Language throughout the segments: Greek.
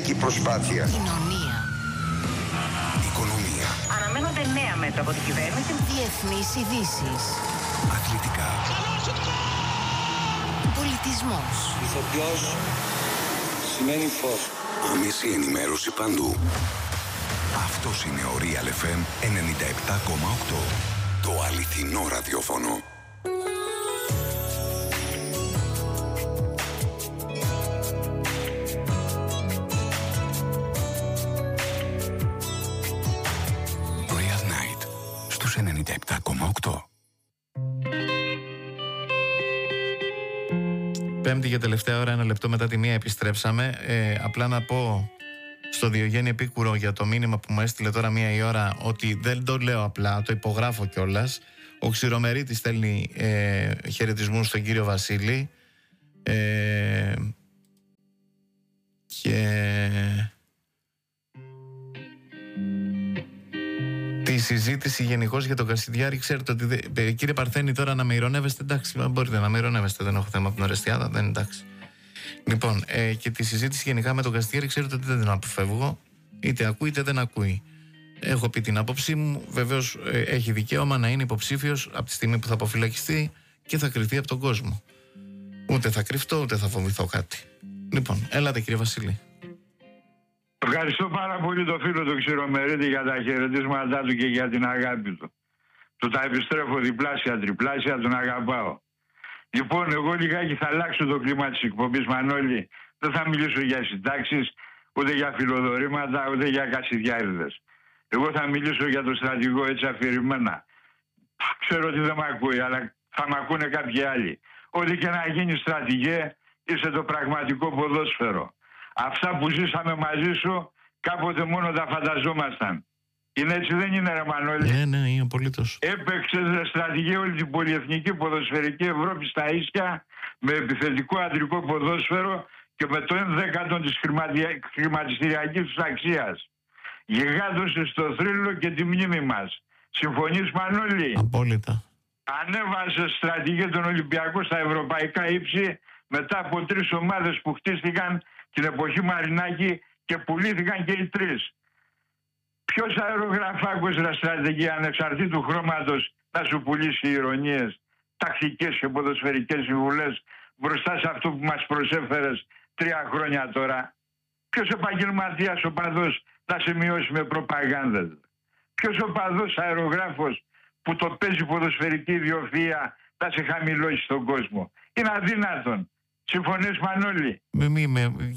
ειρηνευτική προσπάθεια. Κοινωνία. Οικονομία. Αναμένονται νέα μέτρα από την κυβέρνηση. Διεθνείς ειδήσεις. Αθλητικά. Πολιτισμός. Ηθοποιός σημαίνει φως. Άμεση ενημέρωση παντού. Αυτός είναι ο Real FM 97,8. Το αληθινό ραδιόφωνο. Real Night στους 97,8. Πέμπτη για τελευταία ώρα, 1 λεπτό μετά τη 1 επιστρέψαμε. Απλά να πω στο Διογέννη Επίκουρο για το μήνυμα που μου έστειλε τώρα 1 η ώρα ότι δεν το λέω απλά, το υπογράφω κιόλας. Ο Ξηρομερίτης στέλνει χαιρετισμούς στον κύριο Βασίλη και τη συζήτηση γενικώς για τον Κασιδιάρη. Ξέρετε ότι κύριε Παρθένη, τώρα να με ειρωνεύεστε, εντάξει, μπορείτε να με ειρωνεύεστε, δεν έχω θέμα από την Ορεστιάδα, δεν εντάξει. Λοιπόν, και τη συζήτηση γενικά με τον Κασιδιάρη, ξέρετε ότι δεν την αποφεύγω, είτε ακούει είτε δεν ακούει. Έχω πει την άποψή μου, βεβαίως έχει δικαίωμα να είναι υποψήφιος από τη στιγμή που θα αποφυλακιστεί και θα κρυφτεί από τον κόσμο. Ούτε θα κρυφτώ, ούτε θα φοβηθώ κάτι. Λοιπόν, έλατε κύριε Βασίλη. Ευχαριστώ πάρα πολύ το φίλο του Ξηρομερίτη για τα χαιρετίσματά του και για την αγάπη του. Του τα επιστρέφω διπλάσια, τριπλάσια, τον αγαπάω. Λοιπόν, εγώ λιγάκι θα αλλάξω το κλίμα της εκπομπής, Μανώλη. Δεν θα μιλήσω για συντάξεις, ούτε για φιλοδορήματα, ούτε για Κασιδιάρηδες. Εγώ θα μιλήσω για τον στρατηγό έτσι αφηρημένα. Ξέρω ότι δεν με ακούει, αλλά θα με ακούνε κάποιοι άλλοι. Ό,τι και να γίνει στρατηγέ, είσαι το πραγματικό ποδόσφαιρο. Αυτά που ζήσαμε μαζί σου, κάποτε μόνο τα φανταζόμασταν. Είναι έτσι, δεν είναι, ρε Μανώλη? Ναι, είναι απολύτως. Έπαιξες, ρε στρατηγέ, όλη την πολυεθνική ποδοσφαιρική Ευρώπη στα ίσια, με επιθετικό αντρικό ποδόσφαιρο και με το 1/10 της χρηματιστηριακής τους αξίας. Γιγάντωσες το θρύλο και τη μνήμη μας. Συμφωνείς, Μανώλη? Απόλυτα. Ανέβασες, στρατηγέ, τον Ολυμπιακό στα ευρωπαϊκά ύψη μετά από 3 ομάδες που χτίστηκαν την εποχή Μαρινάκη και πουλήθηκαν και οι 3. Ποιος αερογραφάκος, ρε στρατηγέ, ανεξαρτήτου χρώματος, να σου πουλήσει ηρωνίες, τακτικές και ποδοσφαιρικές συμβουλές μπροστά σε αυτό που μας προσέφερες 3 χρόνια τώρα? Ποιος επαγγελματίας οπαδός να σε μειώσει με προπαγάνδες? Ποιος οπαδός αερογράφος που το παίζει ποδοσφαιρική ιδιοφυΐα να σε χαμηλώσει στον κόσμο? Είναι αδύνατον. Συμφωνείς, Μανώλη? Μην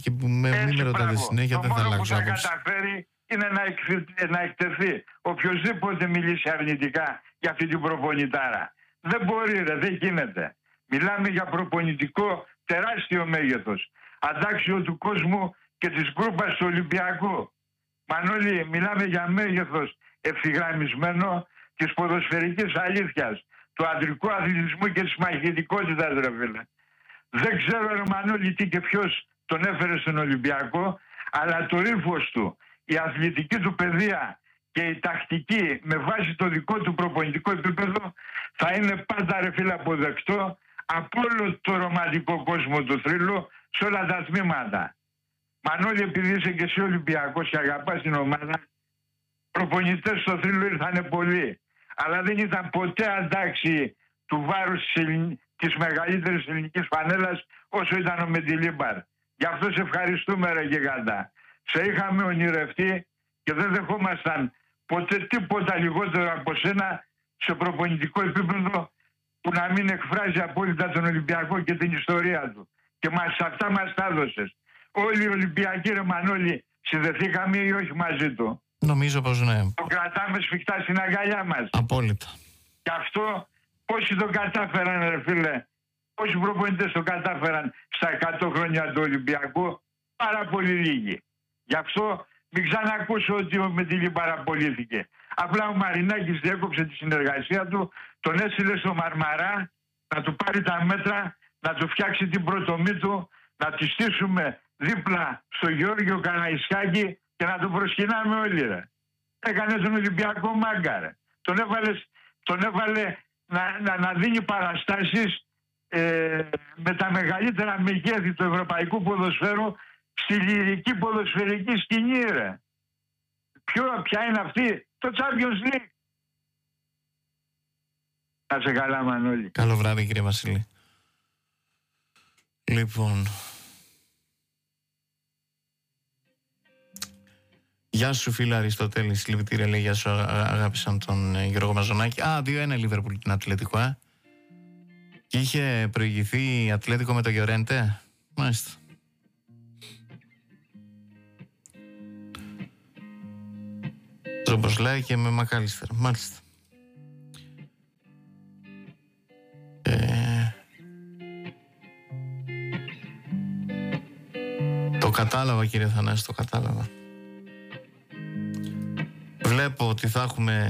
με ρωτάτε συνέχεια, δεν θα αλλάξω. Το μόνο που θα καταφέρει είναι να εκτεθεί οποιοσδήποτε μιλήσει αρνητικά για αυτή την προπονητάρα. Δεν μπορεί, ρε, δεν γίνεται. Μιλάμε για προπονητικό τεράστιο μέγεθος, αντάξιο του κόσμου και της γκρούπας του Ολυμπιακού. Μανώλη, μιλάμε για μέγεθος ευθυγραμμισμένο της ποδοσφαιρικής αλήθειας, του αντρικού αθλητισμού και της μαχητικότητας, ρε φίλε. Δεν ξέρω, ρε Μανώλη, τι και ποιος τον έφερε στον Ολυμπιακό, αλλά το ύφος του, η αθλητική του παιδεία και η τακτική με βάση το δικό του προπονητικό επίπεδο θα είναι πάντα, ρε φίλε, αποδεκτό από όλο το ρομαντικό κόσμο του θρύλου σε όλα τα τμήματα. Μανώλη, επειδή είσαι και εσύ Ολυμπιακός και αγαπάς την ομάδα, προπονητές στο θρύλο ήρθανε πολλοί, αλλά δεν ήταν ποτέ αντάξει του βάρους της μεγαλύτερης ελληνικής φανέλας όσο ήταν ο Μεντιλίμπαρ. Γι' αυτό σε ευχαριστούμε, ρε γιγάντα. Σε είχαμε ονειρευτεί και δεν δεχόμασταν ποτέ τίποτα λιγότερο από σένα σε προπονητικό επίπεδο που να μην εκφράζει απόλυτα τον Ολυμπιακό και την ιστορία του. Και αυτά μας τα έδωσες. Όλοι οι Ολυμπιακοί, ρε Μανώλη, συνδεθήκαμε ή όχι μαζί του? Νομίζω πως ναι. Το κρατάμε σφιχτά στην αγκαλιά μας. Απόλυτα. Και αυτό πόσοι το κατάφεραν, ρε φίλε? Πόσοι προπονητές το κατάφεραν στα 100 χρόνια του Ολυμπιακού? Πάρα πολύ λίγοι. Γι' αυτό μην ξανακούσω ότι ο Μεντιλή παραπολύθηκε. Απλά ο Μαρινάκης διέκοψε τη συνεργασία του, τον έστειλε στο Μαρμαρά να του πάρει τα μέτρα, να του φτιάξει την πρωτομή του, να τη στήσουμε δίπλα στο Γιώργιο Καναϊσκάκη και να τον προσκυνάμε όλοι, ρε. Έκανε τον Ολυμπιακό μάγκα, ρε. Τον έβαλε να δίνει παραστάσεις με τα μεγαλύτερα μεγέθη του ευρωπαϊκού ποδοσφαίρου στη λυρική ποδοσφαιρική σκηνή, ρε. Ποια είναι αυτή? Το Champions League. Να σε καλά, Μανώλη. Καλό βράδυ, κύριε Βασίλη. Λοιπόν, γεια σου φίλε Αριστοτέλη, συλληπιτήρια, λέει, γεια σου, αγάπησαν τον Γιώργο Μαζονάκη. 2-1 Λίβερπουλ την Ατλέτικο, Και είχε προηγηθεί η Ατλέτικο με το Γιορέντε. Μάλιστα. Όπως λέει και με Μακάλιστερ. Μάλιστα. Το κατάλαβα, κύριε Θανάση, το κατάλαβα. Βλέπω ότι θα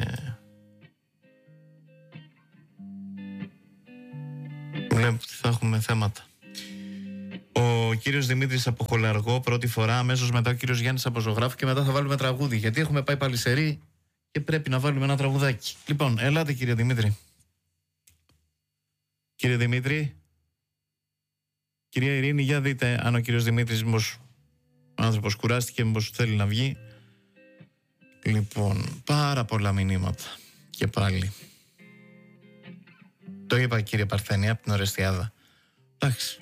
έχουμε θέματα. Ο κύριος Δημήτρης από Χολαργό πρώτη φορά, αμέσως μετά ο κύριος Γιάννης από Ζωγράφου και μετά θα βάλουμε τραγούδι, γιατί έχουμε πάει Παλισσερή και πρέπει να βάλουμε ένα τραγουδάκι. Λοιπόν, ελάτε κύριε Δημήτρη. Κύριε Δημήτρη. Κυρία Ειρήνη, για δείτε αν ο κύριος Δημήτρης μήπως ο άνθρωπος κουράστηκε, μήπως θέλει να βγει. Λοιπόν, πάρα πολλά μηνύματα. Και πάλι. Το είπα, κύριε Παρθένη, από την Ορεστιάδα. Εντάξει.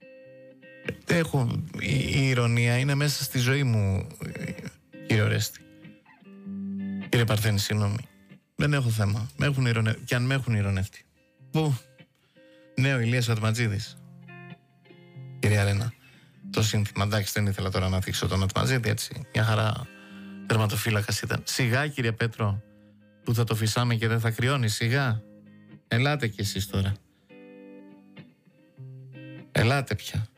Η ηρωνία είναι μέσα στη ζωή μου, κύριε Ορέστη. Κύριε Παρθένη, συγγνώμη. Δεν έχω θέμα. Και αν με έχουν ηρωνεύτη. Πού? Νέο Ηλίας Ατματζίδης. Κυρία Ρένα, το σύνθημα, εντάξει, δεν ήθελα τώρα να θίξω τον Ατματζίδη, έτσι. Μια χαρά τερματοφύλακας ήταν. Σιγά, κύριε Πέτρο, που θα το φυσάμε και δεν θα κρυώνει, σιγά. Ελάτε κι εσείς τώρα. Ελάτε πια.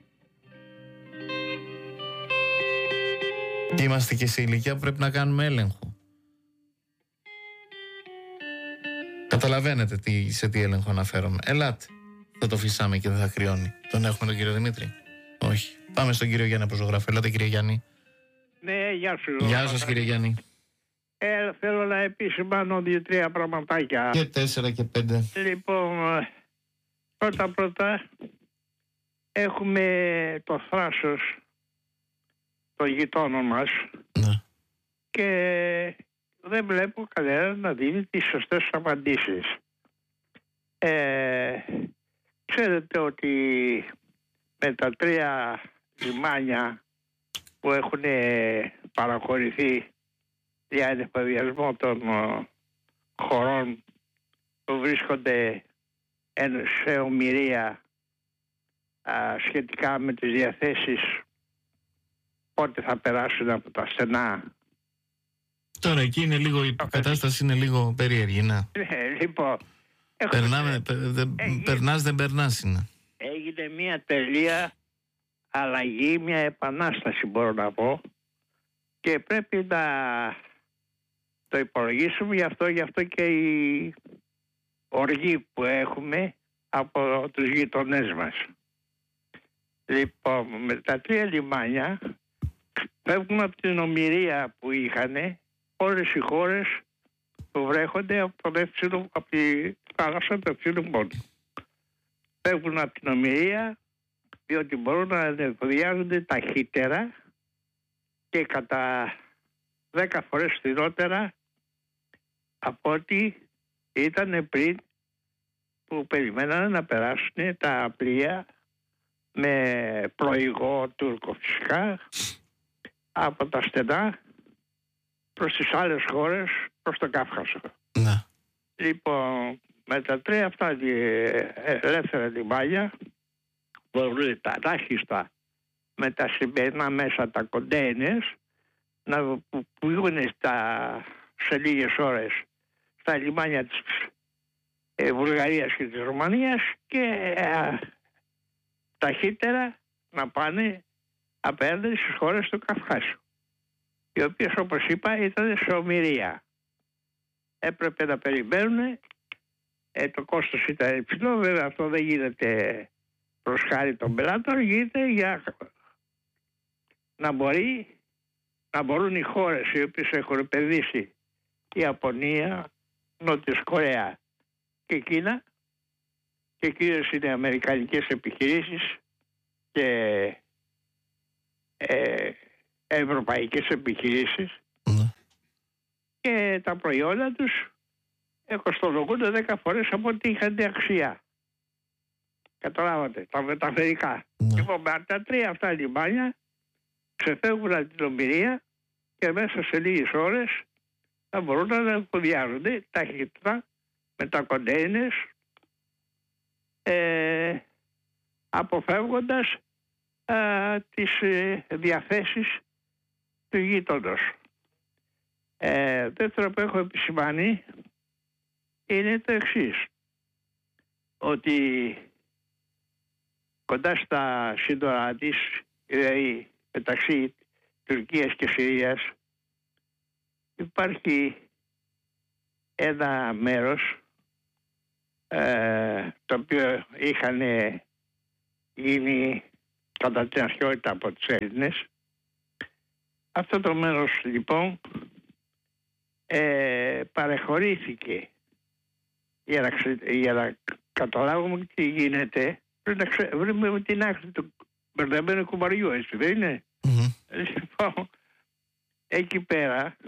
Είμαστε και σε ηλικία που πρέπει να κάνουμε έλεγχο. Καταλαβαίνετε σε τι έλεγχο αναφέρομαι. Ελάτε. Θα το φυσάμε και δεν θα κρυώνει. Τον έχουμε τον κύριο Δημήτρη? Όχι. Πάμε στον κύριο Γιάννη από Ζωγράφου. Ελάτε, κύριε Γιάννη. Ναι, γεια σου. Γεια σας, κύριε Γιάννη. Θέλω να επισημάνω 2-3 πραγματάκια. Και 4 και 5. Λοιπόν, πρώτα έχουμε το θράσος των γειτόνων μας. Ναι. Και δεν βλέπω κανέναν να δίνει τις σωστές απαντήσεις. Ξέρετε ότι με τα 3 λιμάνια που έχουν παραχωρηθεί για ανεφοδιασμό των χωρών που βρίσκονται σε ομηρία σχετικά με τις διαθέσεις, πότε θα περάσουν από τα στενά. Τώρα εκεί είναι λίγο, η κατάσταση είναι λίγο περίεργη, ναι. Λοιπόν, περνάς δεν περνάς είναι. Έγινε μια τελεία αλλαγή, μια επανάσταση μπορώ να πω, και πρέπει να το υπολογίσουμε, γι' αυτό και η οργή που έχουμε από τους γειτονές μας. Λοιπόν, με τα 3 λιμάνια φεύγουν από την ομηρία που είχαν όλες οι χώρες που βρέχονται από τη θάλασσα του Ευθύνου Πόντου. Φεύγουν από την ομηρία διότι μπορούν να ανεφοδιάζονται ταχύτερα και κατά 10 φορές φθηνότερα από ό,τι ήταν πριν, που περιμένανε να περάσουν τα πλοία με πλοηγό Τούρκο φυσικά από τα στενά προς τις άλλες χώρες, προς τον Κάφκασο. Ναι. Λοιπόν, με τα 3 αυτά ελεύθερα λιμάνια μπορούν τα τάχιστα με τα σημερινά μέσα, τα κοντέινερς, να πηγούν σε λίγες ώρες στα λιμάνια της Βουλγαρίας και της Ρουμανίας και ταχύτερα να πάνε απέναντι στις χώρες του Καυκάσου, οι οποίες, όπως είπα, ήταν σε ομηρία. Έπρεπε να περιμένουν, το κόστος ήταν υψηλό, βέβαια αυτό δεν γίνεται προς χάρη των πελάτων, γίνεται για να μπορούν οι χώρες οι οποίες έχουν επενδύσει, η Ιαπωνία, Νότιος Κορέα και Κίνα, και κυρίως είναι αμερικανικές επιχειρήσεις και ευρωπαϊκές επιχειρήσεις και τα προϊόντα τους κοστολογούνται 10 φορές από ό,τι είχαν αξία. Καταλάβατε, τα μεταφερικά. Λοιπόν, με τα 3 αυτά λιμάνια ξεφεύγουν από την ομιλία και μέσα σε λίγες ώρες θα μπορούν να εφοδιάζονται ταχύτητα με τα κοντέινες, αποφεύγοντας τις διαθέσεις του γείτονος. Δεύτερο που έχω επισημάνει είναι το εξής, ότι κοντά στα σύνορα της, δηλαδή μεταξύ Τουρκίας και Συρίας, υπάρχει ένα μέρος το οποίο είχαν γίνει κατά την αρχαιότητα από τους Έλληνες. Αυτό το μέρος λοιπόν παρεχωρήθηκε για να καταλάβουμε τι γίνεται. Πρέπει να βρούμε την άκρη του μπερδεμένου κουμπαριού, έτσι δεν είναι? Λοιπόν, εκεί πέρα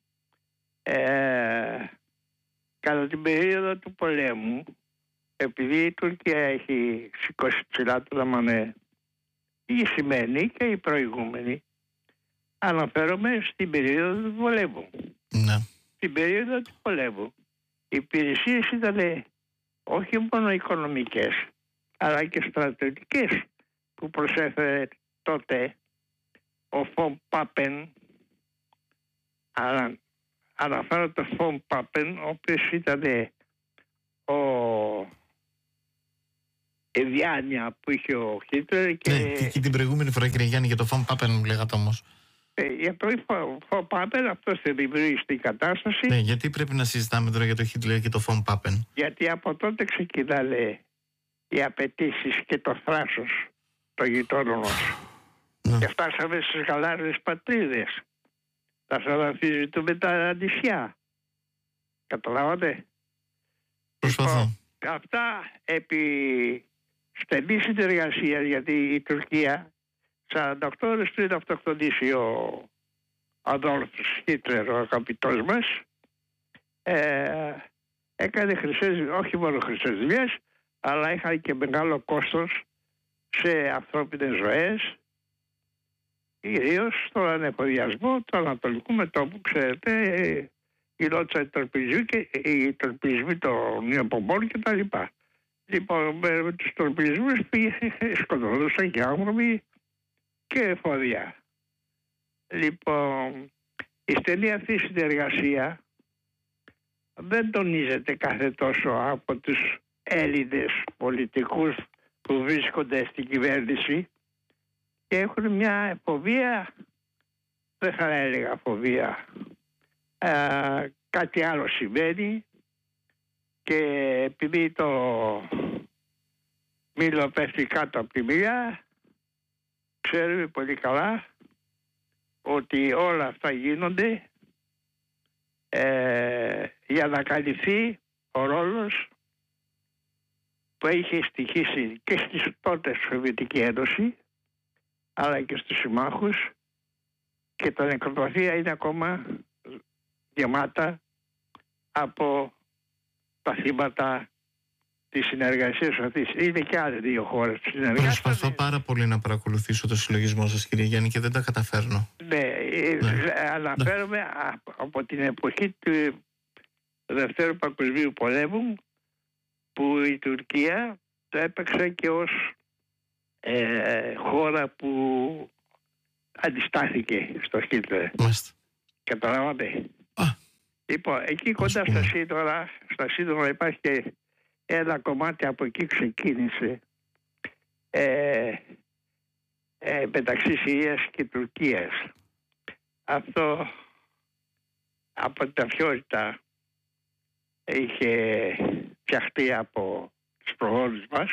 κατά την περίοδο του πολέμου, επειδή η Τουρκία έχει σηκώσει ψηλά το δαμανέ, η σημαίνει και οι προηγούμενοι, αναφέρομαι στην περίοδο του πολέμου. Στην περίοδο του πολέμου οι υπηρεσίες ήταν όχι μόνο οικονομικές αλλά και στρατιωτικές που προσέφερε τότε ο Φον Πάπεν. Αναφέρω το Φον Πάπεν, ο οποίος ήταν η διάνοια που είχε ο Χίτλερ. Και την προηγούμενη φορά, κύριε Γιάννη, για το Φον Πάπεν μου λέγατε όμως. Για το Φον Πάπεν αυτός δεν δημιουργήσει την κατάσταση. Ναι, γιατί πρέπει να συζητάμε τώρα για το Χίτλερ και το Φον Πάπεν? Γιατί από τότε ξεκινάνε οι απαιτήσεις και το θράσος των γειτόνων μας. Και φτάσαμε στις γαλάζιες πατρίδες. Θα σαραφίζουμε τα νησιά. Καταλάβατε? Προσπαθώ. Αυτά επί στενή συνεργασία, γιατί η Τουρκία 48 ώρες πριν αυτοκτονήσει ο Αδόλφος Χίτλερ, ο αγαπητός μας, έκανε όχι μόνο χρυσές δουλειές, αλλά είχαν και μεγάλο κόστος σε ανθρώπινες ζωές, ιδίως στον ανεφοδιασμό του Ανατολικού μετώπου. Ξέρετε, γινόντουσαν οι τορπιλισμοί των Ιωπομπών και τα λοιπά. Λοιπόν, με τους τορπιλισμούς σκοτωνόντουσαν και άνθρωποι και εφόδια. Λοιπόν, η στενή αυτή συνεργασία δεν τονίζεται κάθε τόσο από τους Έλληνες πολιτικούς που βρίσκονται στην κυβέρνηση και έχουν μια φοβία, δεν θα έλεγα φοβία, κάτι άλλο σημαίνει, και επειδή το μήλο πέφτει κάτω από τη μία, ξέρουμε πολύ καλά ότι όλα αυτά γίνονται για να καλυφθεί ο ρόλος που είχε στοιχήσει και στις τότε Σοβιετική Ένωση αλλά και στους συμμάχους, και τα νεκροταφεία είναι ακόμα γεμάτα από τα θύματα της συνεργασίας αυτής. Είναι και άλλες 2 χώρες που συνεργάζονται. Προσπαθώ πάρα πολύ να παρακολουθήσω το συλλογισμό σας, κύριε Γιάννη, και δεν τα καταφέρνω. Ναι, αναφέρομαι από την εποχή του Δευτέρου Παγκοσμίου Πολέμου, που η Τουρκία το έπαιξε και ως χώρα που αντιστάθηκε στο Χίτλερ. Καταλάβατε? Λοιπόν, εκεί κοντά στα σύνορα υπάρχει και ένα κομμάτι, από εκεί ξεκίνησε μεταξύ Συρίας και Τουρκίας. Αυτό από την αρχαιότητα είχε φτιαχτεί από τους προγόνους μας,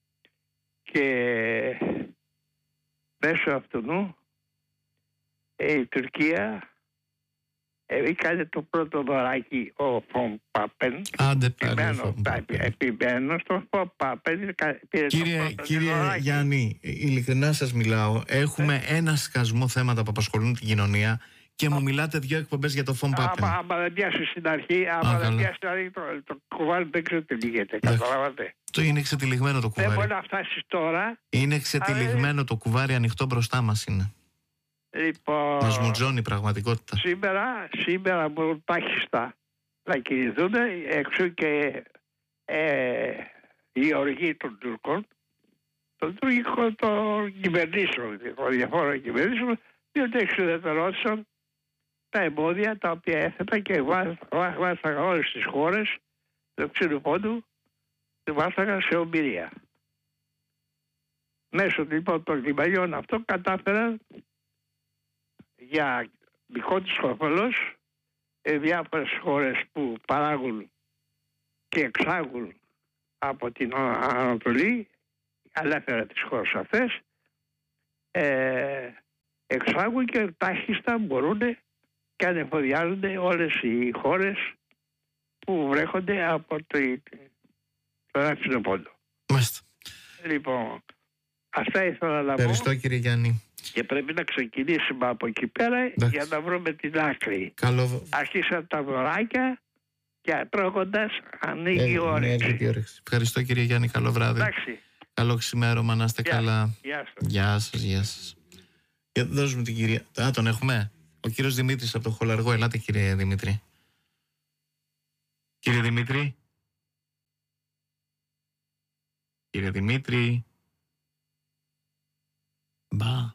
και μέσω αυτού η Τουρκία Έκανε το πρώτο δωράκι ο Φον Πάπεν. Άντε πάλι. Επιμένω στο Φον Πάπεν. Κύριε Γιάννη, ειλικρινά σας μιλάω. Έχουμε ένα σκασμό θέματα που απασχολούν την κοινωνία και μου μιλάτε 2 εκπομπές για το Φον Πάπεν. Άμα δεν πιάσει στην αρχή, άμα δεν πιάσει το κουβάρι, δεν ξέρω τι λέγεται. Καταλάβατε. Το είναι ξετυλιγμένο το κουβάρι. Δεν μπορεί να φτάσει τώρα. Είναι ξετυλιγμένο το κουβάρι, ανοιχτό μπροστά μας είναι. Λοιπόν, μας μουτζώνει η πραγματικότητα. Σήμερα μπορούν τάχιστα να κινηθούν έξω και η οργή των Τούρκων, των κυβερνήσεων, των διαφόρων κυβερνήσεων, διότι εξουδετερώτησαν τα εμπόδια τα οποία έθετα και βάσταγαν όλες τις χώρες του ξένου πόντου, βάσταγαν σε ομπειρία. Μέσω λοιπόν των λιμανιών αυτών κατάφεραν για δικό τους όφελος διάφορες χώρες που παράγουν και εξάγουν από την Ανατολή, ελεύθερα τις χώρες αυτές, εξάγουν και τάχιστα μπορούν και ανεφοδιάζονται όλες οι χώρες που βρέχονται από τον Εύξηνο Πόντο. Μάλιστα. Λοιπόν, αυτά ήθελα να πω. Ευχαριστώ κύριε Γιάννη. Και πρέπει να ξεκινήσουμε από εκεί πέρα για να βρούμε την άκρη. Αρχίσαν τα δωράκια και τρώγοντας ανοίγει η όρεξη. Ευχαριστώ κύριε Γιάννη, καλό βράδυ. Εντάξει. Καλό ξημέρωμα, να είστε καλά. Γεια σας. Γεια σας. Για να δώσουμε την κυρία. Τον έχουμε. Ο κύριος Δημήτρης από το Χολαργό. Ελάτε κύριε Δημήτρη. Κύριε Δημήτρη. Κύριε Δημήτρη. Μπα.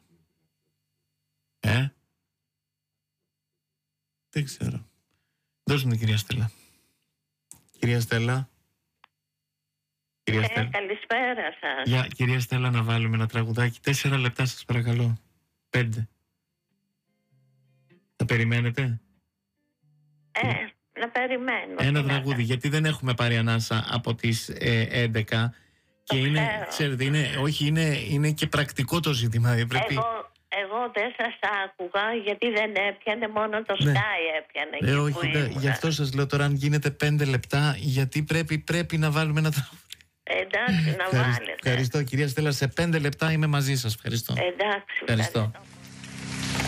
Δεν ξέρω. Δώσουμε την κυρία Στέλλα. Κυρία Στέλλα. Καλησπέρα σας. Κυρία Στέλλα, να βάλουμε ένα τραγουδάκι. 4 λεπτά σας παρακαλώ. 5. Θα περιμένετε? Να περιμένω. Ένα τραγούδι, γιατί δεν έχουμε πάρει ανάσα από τις 11 και είναι, ξέρετε, είναι και πρακτικό το ζήτημα. Εγώ δεν σας άκουγα γιατί δεν έπιανε, μόνο το Sky έπιανε. Όχι, γι' αυτό σας λέω τώρα, αν γίνεται 5 λεπτά, γιατί πρέπει να βάλουμε ένα τραγούδι. Εντάξει, να βάλετε. Ευχαριστώ κυρία Στέλλα, σε 5 λεπτά είμαι μαζί σας. Ευχαριστώ. Εντάξει, ευχαριστώ.